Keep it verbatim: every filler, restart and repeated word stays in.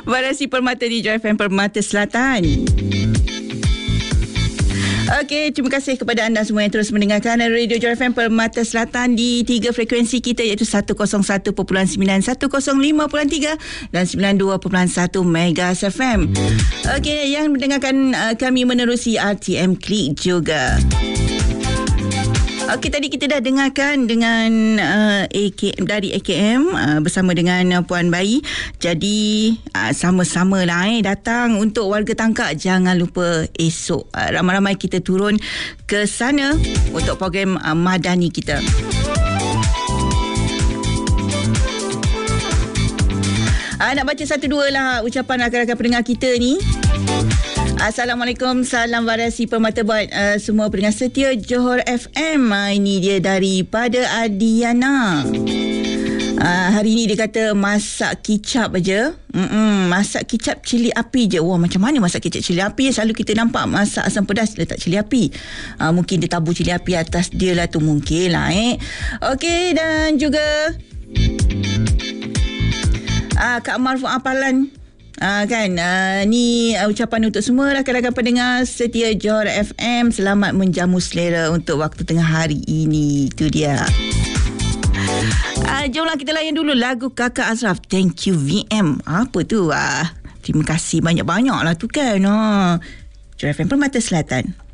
Variasi Permata di Joy F M Permata Selatan. Okey, terima kasih kepada anda semua yang terus mendengarkan Radio Joy F M Permata Selatan di tiga frekuensi kita, iaitu seratus satu perpuluhan sembilan, seratus lima perpuluhan tiga dan sembilan puluh dua perpuluhan satu Megas F M. Okey, yang mendengarkan uh, kami menerusi R T M Klik juga. Okey, tadi kita dah dengarkan dengan uh, A K M, dari A K M uh, bersama dengan uh, Puan Bayi. Jadi uh, sama-sama lah eh, datang untuk warga Tangkak. Jangan lupa esok uh, ramai-ramai kita turun ke sana untuk program uh, Madani kita. Uh, nak baca satu dua lah ucapan rakan-rakan pendengar kita ni. Assalamualaikum, salam variasi Permata buat uh, semua pendengar setia Johor F M. Uh, ini dia daripada Adiana. Uh, hari ni dia kata masak kicap aja. Mm-mm, masak kicap cili api je. Wah, macam mana masak kicap cili api? Selalu kita nampak masak asam pedas letak cili api. Uh, mungkin dia tabur cili api atas dia lah tu, mungkin lah eh. Okey, dan juga uh, Kak Marfu Apalan. Ah, kan ah, ni uh, ucapan untuk semua rakan-rakan pendengar setia Johor F M. Selamat menjamu selera untuk waktu tengah hari ini. Itu dia. Ah, jomlah kita layan dulu lagu Kakak Azraf, Thank You V M. Apa tu? Ah, terima kasih banyak-banyak lah tu kan. Ah, Johor F M Permata Selatan.